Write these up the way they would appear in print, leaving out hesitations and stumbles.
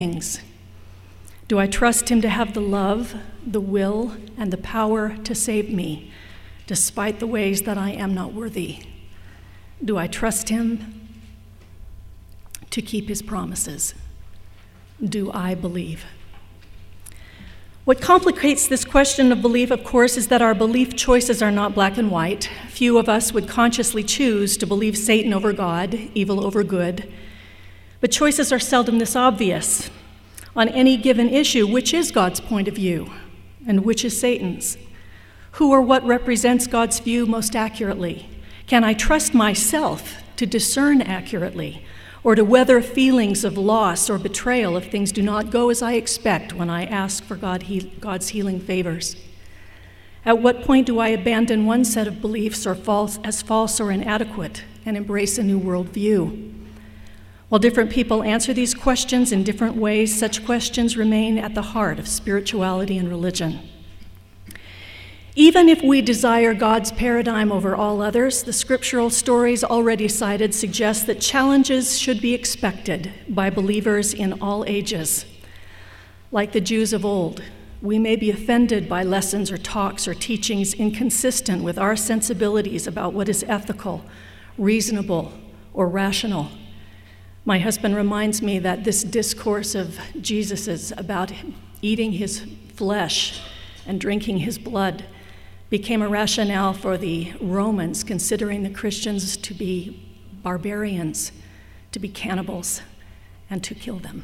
things. Do I trust him to have the love, the will, and the power to save me, despite the ways that I am not worthy? Do I trust him to keep his promises? Do I believe? What complicates this question of belief, of course, is that our belief choices are not black and white. Few of us would consciously choose to believe Satan over God, evil over good. But choices are seldom this obvious. On any given issue, which is God's point of view and which is Satan's? Who or what represents God's view most accurately? Can I trust myself to discern accurately, or to weather feelings of loss or betrayal if things do not go as I expect when I ask for God's healing favors? At what point do I abandon one set of beliefs as false or inadequate and embrace a new worldview? While different people answer these questions in different ways, such questions remain at the heart of spirituality and religion. Even if we desire God's paradigm over all others, the scriptural stories already cited suggest that challenges should be expected by believers in all ages. Like the Jews of old, we may be offended by lessons or talks or teachings inconsistent with our sensibilities about what is ethical, reasonable, or rational. My husband reminds me that this discourse of Jesus's about eating his flesh and drinking his blood became a rationale for the Romans considering the Christians to be barbarians, to be cannibals, and to kill them.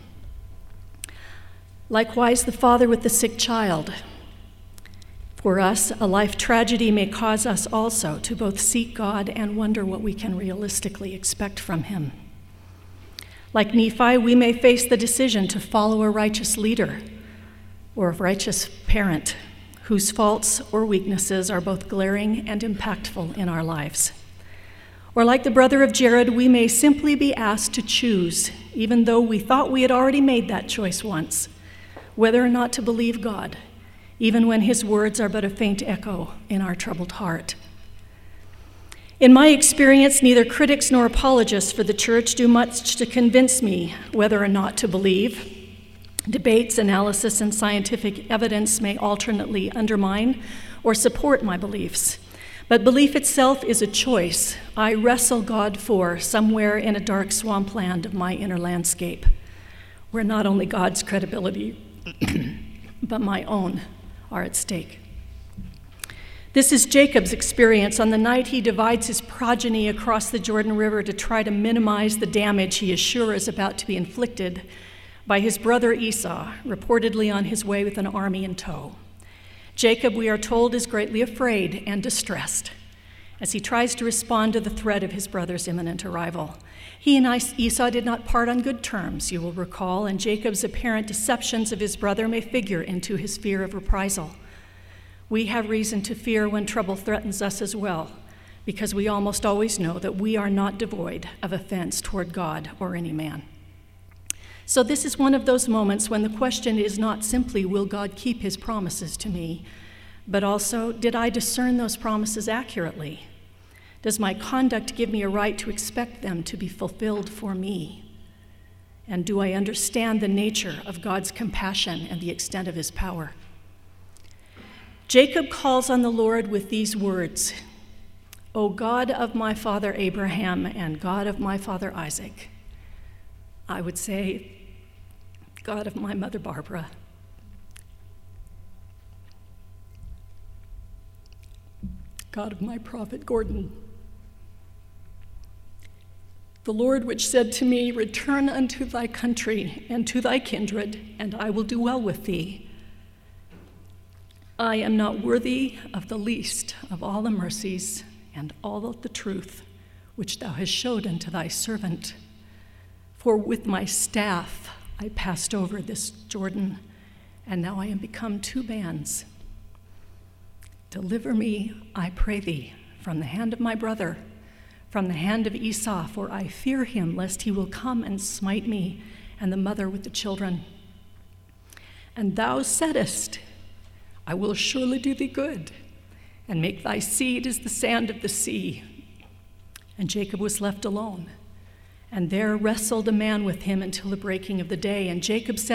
Likewise, the father with the sick child. For us, a life tragedy may cause us also to both seek God and wonder what we can realistically expect from him. Like Nephi, we may face the decision to follow a righteous leader or a righteous parent whose faults or weaknesses are both glaring and impactful in our lives. Or like the brother of Jared, we may simply be asked to choose, even though we thought we had already made that choice once, whether or not to believe God, even when his words are but a faint echo in our troubled heart. In my experience, neither critics nor apologists for the church do much to convince me whether or not to believe. Debates, analysis, and scientific evidence may alternately undermine or support my beliefs. But belief itself is a choice I wrestle God for somewhere in a dark swampland of my inner landscape, where not only God's credibility, but my own are at stake. This is Jacob's experience on the night he divides his progeny across the Jordan River to try to minimize the damage he is sure is about to be inflicted by his brother Esau, reportedly on his way with an army in tow. Jacob, we are told, is greatly afraid and distressed as he tries to respond to the threat of his brother's imminent arrival. He and Esau did not part on good terms, you will recall, and Jacob's apparent deceptions of his brother may figure into his fear of reprisal. We have reason to fear when trouble threatens us as well, because we almost always know that we are not devoid of offense toward God or any man. So this is one of those moments when the question is not simply, will God keep his promises to me, but also, did I discern those promises accurately? Does my conduct give me a right to expect them to be fulfilled for me? And do I understand the nature of God's compassion and the extent of his power? Jacob calls on the Lord with these words, "O God of my father Abraham and God of my father Isaac." I would say, God of my mother Barbara. God of my prophet Gordon. The Lord which said to me, "Return unto thy country and to thy kindred, and I will do well with thee. I am not worthy of the least of all the mercies and all of the truth which thou hast showed unto thy servant. For with my staff I passed over this Jordan, and now I am become two bands. Deliver me, I pray thee, from the hand of my brother, from the hand of Esau, for I fear him, lest he will come and smite me and the mother with the children. And thou saidest, I will surely do thee good, and make thy seed as the sand of the sea." And Jacob was left alone, And there wrestled a man with him until the breaking of the day. And Jacob said